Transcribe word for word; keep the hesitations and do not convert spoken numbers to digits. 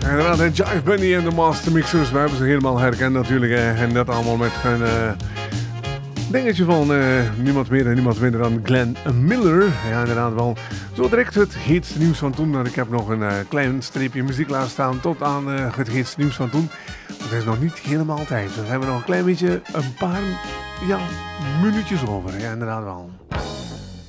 Inderdaad, de Jive Bunny en de Master Mixers. We hebben ze helemaal herkend natuurlijk. Eh, en dat allemaal met een uh, dingetje van uh, niemand meer en niemand minder dan Glenn Miller. Ja, inderdaad wel. Zo direct het heetste nieuws van toen. Ik heb nog een uh, klein streepje muziek laten staan tot aan uh, het heetste nieuws van toen. Dat is nog niet helemaal tijd. We hebben nog een klein beetje, een paar ja, minuutjes over. Ja, inderdaad wel.